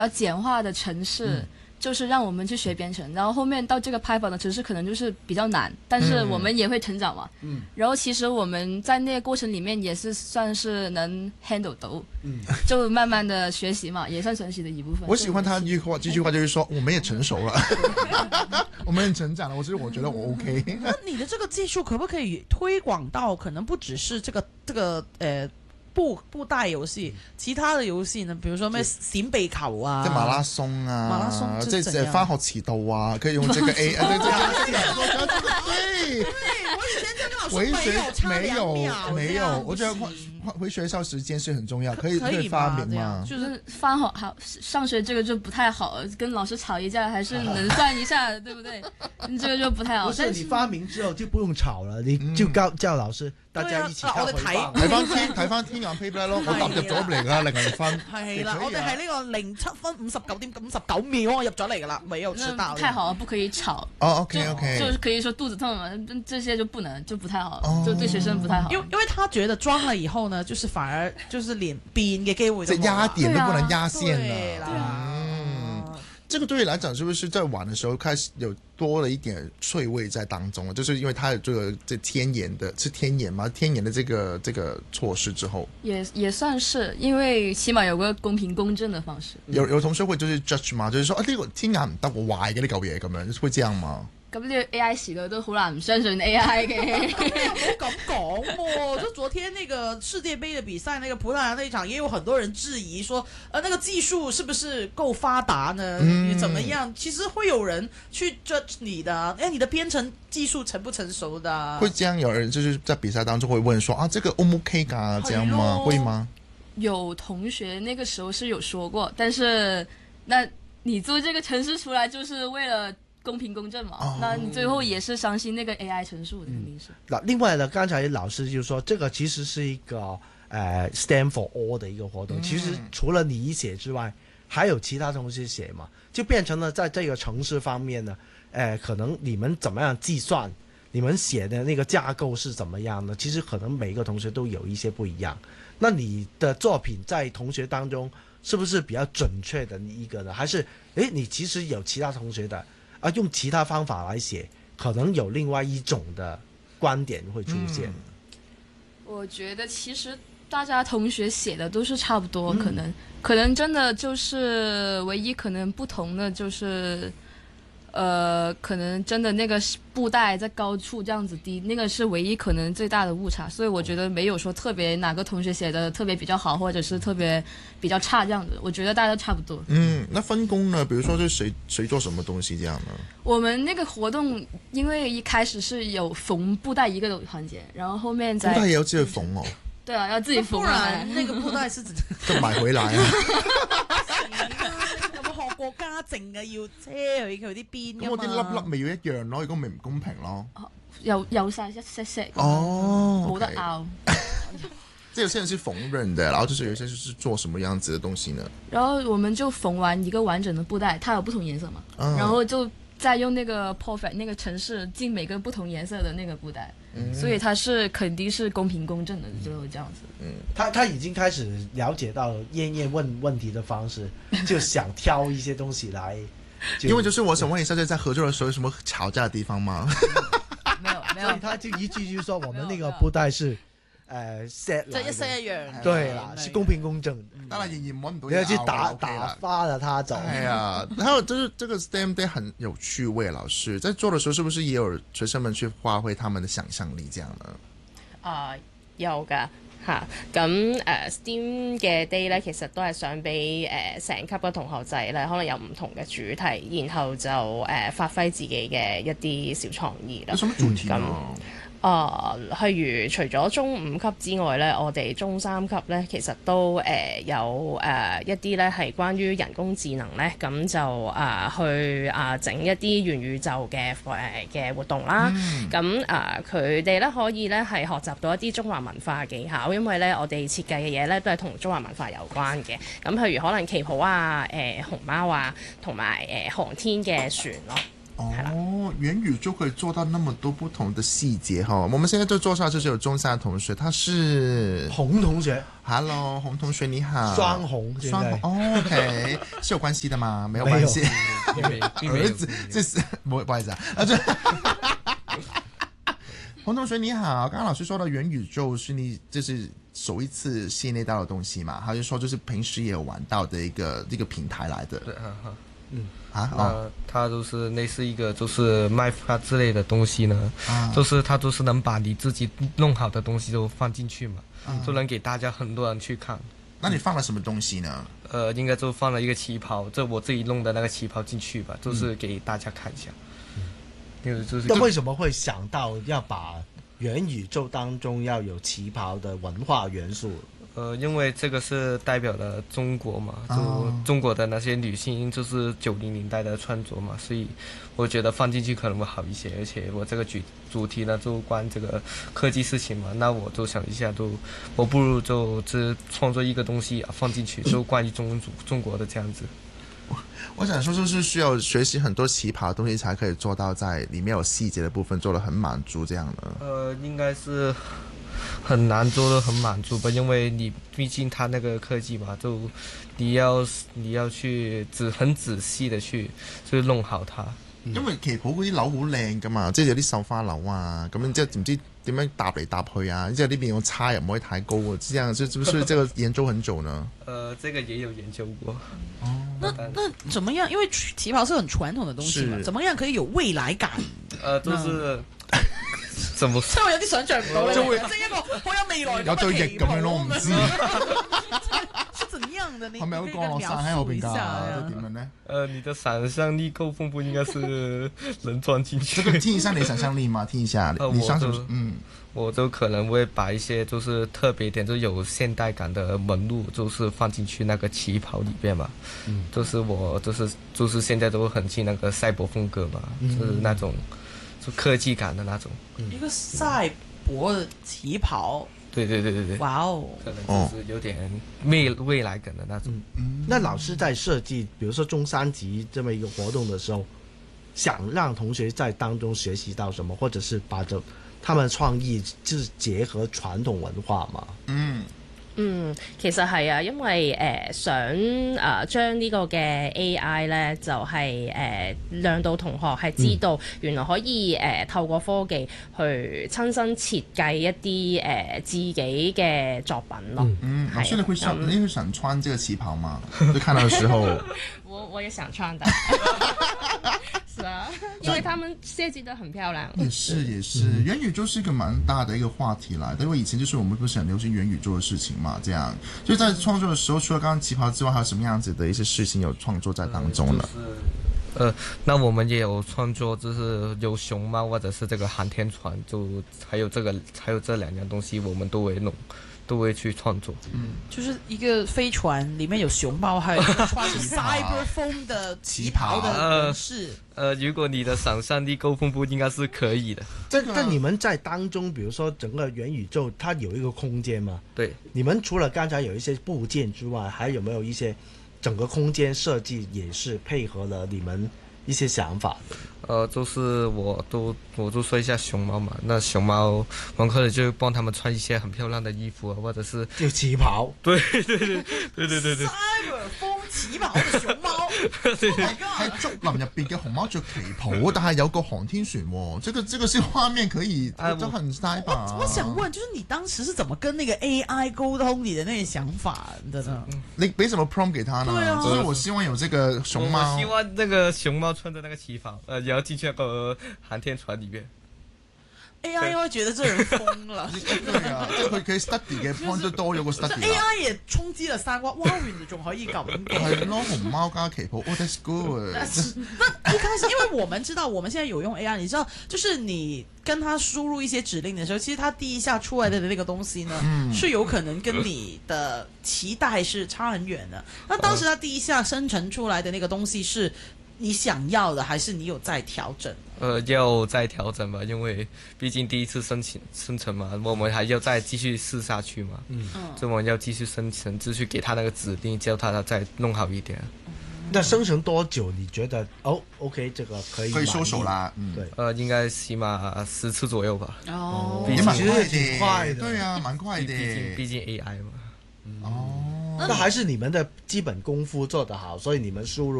简化的城市。就是让我们去学编程，然后后面到这个 Python 的城市可能就是比较难，但是我们也会成长嘛。然后其实我们在那个过程里面也是算是能 handle 到，就慢慢的学习嘛，也算学习的一部分。 我喜欢他这句话就是说，我们也成熟了，我们也成长了。我觉得我 OK。 那你的这个技术可不可以推广到可能不只是这个布袋游戏，其他的游戏呢？比如说咩閃避球啊， 即係馬拉松啊， 馬拉松即係翻學遲到啊，可以用這個 A， 對， 我以前就跟老師沒有，我覺得回學校時間是很重要，可以發明嘛。 就是翻好上學這個就不太好，跟老師吵一架還是能算一下的，對不對？這個就不太好。 不是你發明之後就不用吵了，你就叫老師大家一起睇翻天眼 Payback 咯，我踏入咗嚟㗎0分。 係啦，我哋係呢個07分59.59秒我入咗嚟㗎啦，沒有遲到。 太好了，不可以吵。 哦 ，OK， 就是可以說肚子痛嘛，這些就不能，就不太好，就對學生不太好。 因為他覺得裝了以後呢，就是反而就是連變嘅機會就冇了， 壓點都不能壓線了。 這個對你來講，是不是在玩的時候開始有多了一點趣味在當中啊？就是因為它有這個天眼的，是天眼嗎？天眼的這個措施之後， 也算是，因為起碼有個公平公正的方式。 有同學會就是 judge 嘛，就是說啊呢個天眼唔得，我壞嘅呢嚿嘢咁樣，會這樣嗎？ 咁呢個 AI 時代都好難唔相信 AI 嘅。 唔好咁講喎，就昨天那個世界盃的比賽，那個葡萄牙那一場，也有很多人質疑說，那個技術是不是夠發達呢？怎麼樣？其實會有人去 judge 你的，你的編程技術成不成熟的？ 會這樣有人就是在比賽當中會問說啊，這個 O 唔 OK 㗎？這樣嗎？會嗎？ 有同學那個時候是有說過，但是那你做這個程式出來就是為了公平公正嘛，那你最後也是相信那個 AI 陳述的，肯定是。 另外呢，剛才老師就說，這個其實是一個stand for all 的一個活動。其實除了你寫之外，還有其他同學寫嘛，就變成了在這個程式方面呢，可能你們怎麼樣計算，你們寫的那個架構是怎麼樣呢？其實可能每個同學都有一些不一樣。那你的作品在同學當中是不是比較準確的一個呢？還是你其實有其他同學的用其他方法來寫，可能有另外一種的觀點會出現。 我覺得其實大家同學寫的都是差不多，可能真的就是唯一可能不同的就是可能真的那個布袋在高處這樣子低，那個是唯一可能最大的誤差，所以我覺得沒有說特別哪個同學寫的特別比較好，或者是特別比較差這樣子，我覺得大家都差不多。 那分工呢？比如說就誰做什麼東西這樣呢？ 我們那個活動因為一開始是有縫布袋一個環節，然後後面再布袋也要自己縫哦。 對啊，要自己縫， 不然那個布袋是就買回來啊。 國家淨嘅要車佢啲邊㗎嘛，咁我啲粒粒咪要一樣咯，如果咪唔公平咯。 有晒一 set 哦， 冇得拗。 這有些人是縫紉的，然後就是有些是做什麼樣子的東西呢？ 然後我們就縫完一個完整的布袋，它有不同顏色嘛，然後就再用那個 perfect 那個程式進每個不同顏色的那個布袋，所以它是肯定是公平公正的，就這樣子。 他已經開始了解到燕燕問題的方式，就想挑一些東西來。 因為就是我想問一下，在合作的時候有什麼吵架的地方嗎？ 沒有， 他就一句就說我們那個布袋是set 就一式一樣， 對啦，是公平公正。 當然仍然揾唔到， 你要去打發了他走。 哎呀，還有就是這個 STEM Day 很有趣味，老師在做的時候，是不是也有學生們去發揮他們的想象力這樣呢？ 有㗎。嚇，咁STEAM 嘅 day 咧，其實都係想俾成級嘅同學仔咧，可能有唔同嘅主題，然後就發揮自己嘅一啲小創意啦。 有什麼主題啊？ 譬如除咗中5級之外咧，我哋中3級咧，其實都有一啲咧係關於人工智能咧，咁就去整一啲元宇宙嘅活動啦。咁佢哋咧可以咧係學習到一啲中華文化技巧，因為咧我哋設計嘅嘢咧都係同中華文化有關嘅。咁譬如可能旗袍啊、熊貓啊，同埋航天嘅船咯。 哦，元宇就可以做到那么多不同的细节哈。我们现在就坐下就是有中山的同学，他是洪同学 Hello 洪同学你好， 双红，现在 OK 是有关系的吗？没有关系，儿子这是不好意思啊，这洪同学你好，刚刚老师说到元宇宙是你就是首一次系内到的东西嘛，他就说就是平时也有玩到的一个平台来的。 对， 它它就是类似一个就是卖发之类的东西呢，就是它就是能把你自己弄好的东西都放进去嘛，就能给大家很多人去看。 那你放了什么东西呢？ 应该就放了一个旗袍，这我自己弄的那个旗袍进去吧，就是给大家看一下。就是那为什么会想到要把元宇宙当中要有旗袍的文化元素？ 因为这个是代表了中国嘛，就中国的那些女性就是90年代的穿着嘛，所以我觉得放进去可能会好一些。而且我这个主题呢就关这个科技事情嘛，那我就想一下，我不如就只创作一个东西放进去，就关于中国的这样子。 我想说，就是需要学习很多旗袍的东西，才可以做到在里面有细节的部分做得很满足这样的。 应该是很难做得很满足吧，因為你畢竟它那個科技嘛，就你要去很仔細的去弄好它。 因為旗袍嗰啲樓好靚噶嘛，即係有啲繡花樓啊，咁樣即係唔知點樣搭嚟搭去啊，即係呢邊個差又唔可以太高啊，這樣是不是這個研究很久呢？ 這個也有研究過。 那怎麼樣？因為旗袍是很傳統的東西嘛，怎麼樣可以有未來感？ 就是怎麼？ 即係我有啲想像唔到咧，即係一個好有未來感嘅旗袍咁樣咯，我唔知。是怎樣的？ 係咪有降落傘喺後邊㗎？點樣呢？ 你的想象力夠豐富，應該是能裝進去。 這個聽一下你想象力嗎？聽一下，你想什麼？ 我就可能會把一些就是特別點，就有現代感的紋路，就是放進去那個旗袍裏邊嘛。就是我就是現在都很進那個賽博風格嘛，就是那種就科技感的那種。 一個賽博的旗袍。 對， 哇哦， 可能就是有點未來感的那種。 那老師在設計，比如說中山集這麼一個活動的時候，想讓同學在當中學習到什麼，或者是把他們創意就是結合傳統文化嘛？ 其實係啊，因為想將呢個嘅 AI 咧，就係讓到同學係知道原來可以透過科技去親身設計一啲自己嘅作品咯。 老師你會想穿這個旗袍嗎？就看到的時候， 我也想穿的。是啊，因為他們設計得很漂亮。 也是，元宇宙是一個蠻大的一個話題來的，因為以前就是我們不是很流行元宇宙的事情嘛，這樣。所以在創作的時候，除了剛剛旗袍之外，還有什麼樣子的一些事情有創作在當中呢？ 那我們也有創作，就是有熊貓或者是這個航天船，就還有這兩樣東西，我們都會去創作。 就是一個飛船裡面有熊貓，還有穿 cyber 風的旗袍的人士。 如果你的想象力夠豐富，應該是可以的。 但你們在當中，比如說整個元宇宙，它有一個空間嘛？ 對。 你們除了剛才有一些部件之外，還有沒有一些整個空間設計也是配合了你們一些想法的？ 就是我都說一下熊貓嘛，那熊貓我可能就幫他們穿一些很漂亮的衣服啊，或者是就旗袍。 對。 cyber 風旗袍的熊貓， 喺竹林入邊嘅熊貓着旗袍，但係有個航天船喎，這個是畫面可以都很 cyber。 我想問，就是你當時是怎麼跟那個 AI 溝通你的那些想法的呢？ 你俾什麼 prompt 給他呢？ 對啊， 就是我希望有這個熊貓， 我希望那個熊貓穿着那個旗袍，也要進去那個航天船裡面。 AI 應該覺得這人瘋了。 對啊，即係佢 study 嘅 point 都多咗個 study。 AI 也衝擊了三觀，哇！原來仲可以咁嘅。 係咯，熊貓加旗袍 ，that's good。 那一開始，因為我們知道，我們現在有用 AI，你知道，就是你跟他輸入一些指令的時候，其實他第一下出來的那個東西呢，是有可能跟你的期待是差很遠的。那當時他第一下生成出來的那個東西是你想要的，還是你有在調整？ 要再調整吧，因為畢竟第一次生成嘛，我們還要再繼續試下去嘛。所以我們要繼續生成，繼續給他那個指令，叫他再弄好一點。 那生成多久？你觉得OK， 这个可以收手啦？ 对， 应该起码10次左右吧。 哦， 也蛮快的， 挺快的对啊，蛮快的。 毕竟 AI 嘛。 哦， 那还是你们的基本功夫做得好，所以你们输入